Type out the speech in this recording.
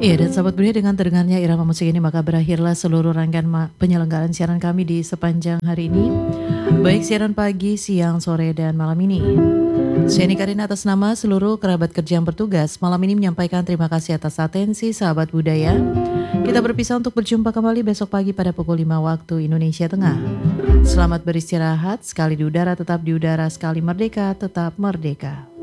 Iya, dan sahabat Budaya dengan terdengarnya irama musik ini maka berakhirlah seluruh rangkaian penyelenggaraan siaran kami di sepanjang hari ini. Baik siaran pagi, siang, sore, dan malam ini. Saya Karina atas nama seluruh kerabat kerja yang bertugas malam ini menyampaikan terima kasih atas atensi sahabat budaya. Kita berpisah untuk berjumpa kembali besok pagi pada pukul 5 waktu Indonesia Tengah. Selamat beristirahat, sekali di udara tetap di udara, sekali merdeka tetap merdeka.